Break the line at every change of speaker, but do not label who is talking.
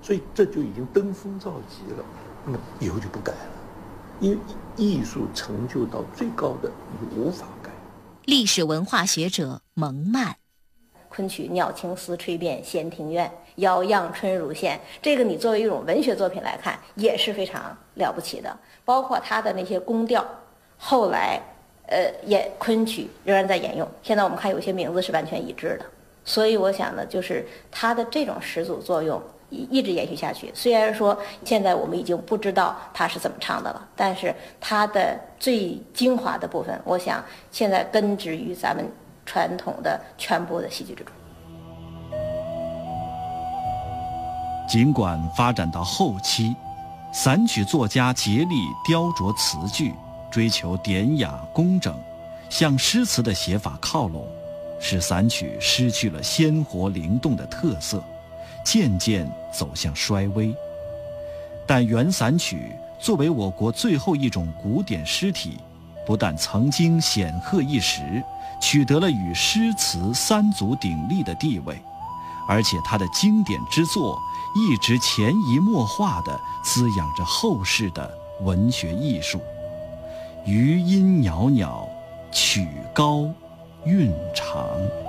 所以这就已经登峰造极了。那么以后就不改了，因为艺术成就到最高的，你无法改。
历史文化学者蒙曼，
昆曲《鸟情丝吹遍闲庭院》，摇漾春如线，这个你作为一种文学作品来看也是非常了不起的。包括他的那些宫调，后来昆曲仍然在沿用，现在我们看有些名字是完全一致的。所以我想呢，就是它的这种始祖作用一直延续下去。虽然说现在我们已经不知道它是怎么唱的了，但是它的最精华的部分，我想现在根植于咱们传统的全部的戏剧之中。
尽管发展到后期，散曲作家竭力雕琢词句，追求典雅工整，向诗词的写法靠拢，使散曲失去了鲜活灵动的特色，渐渐走向衰微。但原散曲作为我国最后一种古典诗体，不但曾经显赫一时，取得了与诗词三足鼎立的地位，而且它的经典之作一直潜移默化地滋养着后世的文学艺术。余音袅袅，曲高韵长。